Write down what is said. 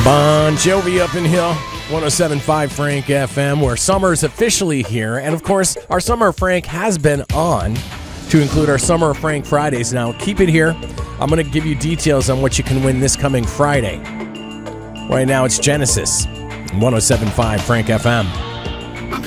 Bon Jovi up in here, 107.5 Frank FM, where summer's officially here. And of course, our Summer of Frank has been on to include our Summer of Frank Fridays. Now, keep it here. I'm going to give you details on what you can win this coming Friday. Right now, it's Genesis, 107.5 Frank FM.